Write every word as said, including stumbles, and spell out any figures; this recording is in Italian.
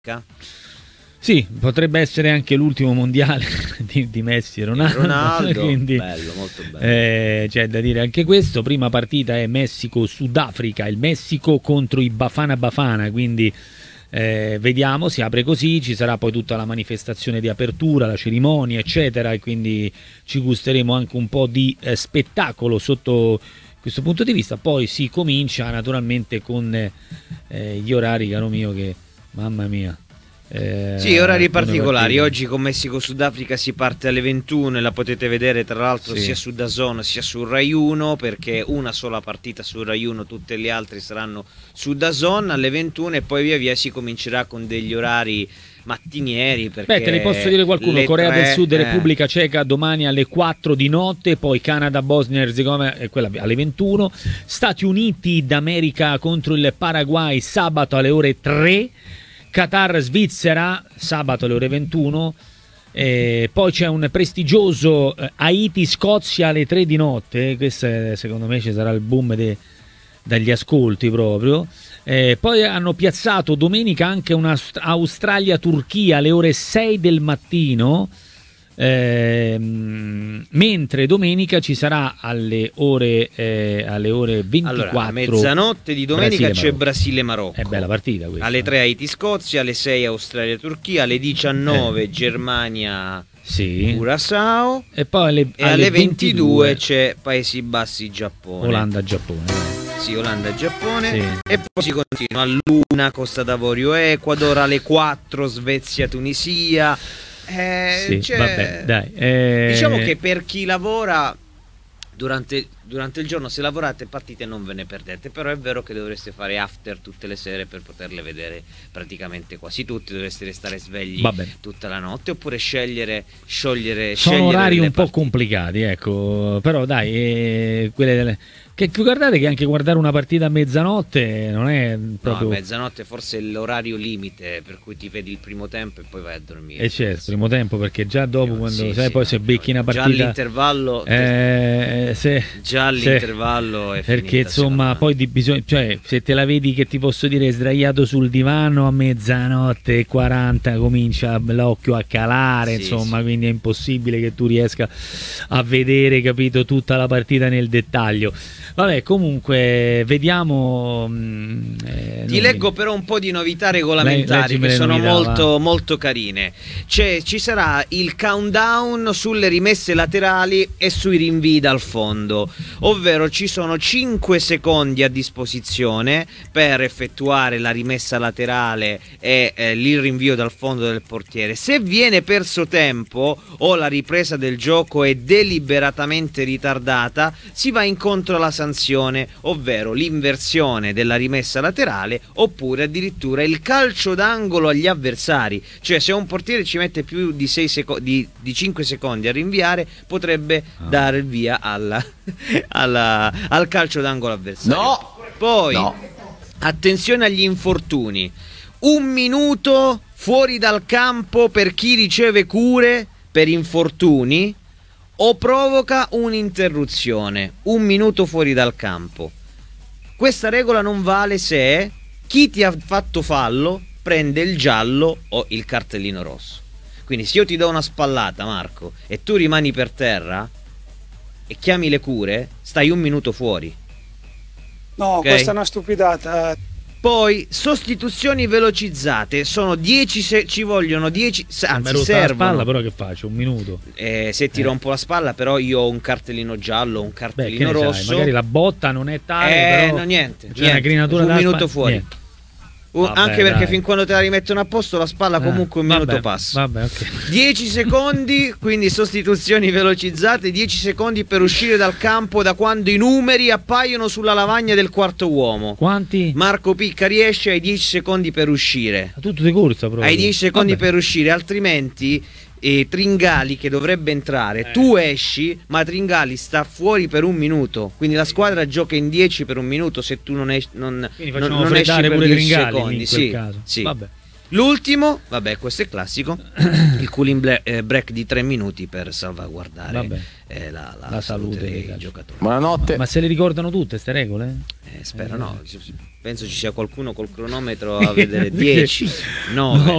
Sì, potrebbe essere anche l'ultimo mondiale di, di Messi e Ronaldo, Ronaldo quindi, bello, molto bello. Eh, c'è da dire anche questo. Prima partita è Messico-Sudafrica, il Messico contro i Bafana Bafana, quindi eh, vediamo, si apre così, ci sarà poi tutta la manifestazione di apertura, la cerimonia eccetera, e quindi ci gusteremo anche un po' di eh, spettacolo sotto questo punto di vista. Poi si comincia naturalmente con eh, gli orari, caro mio, che mamma mia. Eh, sì, orari particolari. Oggi con Messico-Sudafrica si parte alle ventuno e la potete vedere tra l'altro sì. sia su DAZN sia su Rai uno, perché una sola partita su Rai uno, tutte le altre saranno su DAZN alle ventuno, e poi via via si comincerà con degli orari mattinieri. Perché Beh, te ne posso dire qualcuno: Corea tre, del Sud e eh. Repubblica Ceca domani alle quattro di notte, poi Canada, Bosnia e Erzegovina, eh, quella alle ventuno, Stati Uniti d'America contro il Paraguay sabato alle ore tre, Qatar Svizzera sabato alle ore ventuno, eh, poi c'è un prestigioso eh, Haiti Scozia alle tre di notte. Questo è, secondo me ci sarà il boom de, dagli ascolti proprio. Eh, poi hanno piazzato domenica anche una Australia Turchia alle ore sei del mattino, eh, mentre domenica ci sarà alle ore eh, alle ore ventiquattro. Allora, a mezzanotte di domenica Brasile, c'è Brasile-Marocco. È bella partita questa. Alle tre Haiti-Scozia, alle sei Australia-Turchia, alle diciannove eh. Germania sì. Curaçao, e poi alle, e alle, alle ventidue, ventidue c'è Paesi Bassi-Giappone. Olanda-Giappone. Sì, Olanda-Giappone, sì. E poi si continua all'una Costa d'Avorio Ecuador, alle quattro Svezia-Tunisia. Eh, sì, cioè, vabbè, dai. Eh... Diciamo che per chi lavora durante, durante il giorno, se lavorate partite non ve ne perdete, però è vero che dovreste fare after tutte le sere per poterle vedere praticamente quasi tutte, dovreste restare svegli tutta la notte, oppure scegliere sciogliere sono scegliere orari un partite. po' complicati, ecco, però dai, eh, quelle delle... Che guardate che anche guardare una partita a mezzanotte non è proprio... No, a mezzanotte forse è l'orario limite per cui ti vedi il primo tempo e poi vai a dormire. E certo, il primo tempo, perché già dopo, quando sì, sai, sì, poi no, se becchi una partita... Già all'intervallo... Eh, se, già all'intervallo se, è perché finita, insomma poi di bisogno, cioè se te la vedi che ti posso dire sdraiato sul divano a mezzanotte e quaranta comincia l'occhio a calare, sì, insomma, sì. Quindi è impossibile che tu riesca a vedere, capito, tutta la partita nel dettaglio. Vabbè, comunque vediamo. Eh, Ti leggo mi... però un po' di novità regolamentari che sono novità, molto, molto carine. C'è, ci sarà il countdown sulle rimesse laterali e sui rinvii dal fondo, ovvero ci sono cinque secondi a disposizione per effettuare la rimessa laterale e eh, il rinvio dal fondo del portiere. Se viene perso tempo o la ripresa del gioco è deliberatamente ritardata, si va incontro alla sanzione, ovvero l'inversione della rimessa laterale oppure addirittura il calcio d'angolo agli avversari. Cioè, se un portiere ci mette più di, sei seco- di, di cinque secondi a rinviare, potrebbe ah. dare il via alla, alla, al calcio d'angolo avversario. No! Poi, no. attenzione agli infortuni. Un minuto fuori dal campo per chi riceve cure per infortuni o provoca un'interruzione. Un minuto fuori dal campo. Questa regola non vale se chi ti ha fatto fallo prende il giallo o il cartellino rosso. Quindi se io ti do una spallata, Marco, e tu rimani per terra e chiami le cure, stai un minuto fuori. No, okay? Questa è una stupidata. Poi sostituzioni velocizzate, sono dieci se ci vogliono dieci, anzi servono. La spalla, però che faccio? Un minuto. Eh, se ti eh. rompo la spalla, però io ho un cartellino giallo, un cartellino Beh, rosso. Sai? Magari la botta non è tale, eh, però no, niente, c'è niente. una grinatura un da minuto spa- fuori. Niente. Uh, Vabbè, anche perché dai. fin quando te la rimettono a posto la spalla comunque un eh, minuto vabbè, passa. Vabbè, okay. dieci secondi, quindi sostituzioni velocizzate, dieci secondi per uscire dal campo da quando i numeri appaiono sulla lavagna del quarto uomo. Quanti? Marco Picca riesce ai dieci secondi per uscire. Tutto di corsa proprio. Ai dieci secondi vabbè. per uscire, altrimenti e Tringali che dovrebbe entrare, eh. tu esci, ma Tringali sta fuori per un minuto, quindi la squadra gioca in dieci per un minuto se tu non esci, non, quindi facciamo non, non esci per pure dieci Tringali secondi, in quel sì, caso. sì. Vabbè. L'ultimo, vabbè, questo è classico, il cooling break di tre minuti per salvaguardare eh, la, la, la salute, salute dei, dei giocatori. Buonanotte. Ma se le ricordano tutte ste regole? Eh, spero eh. no. Penso ci sia qualcuno col cronometro a vedere dieci, nove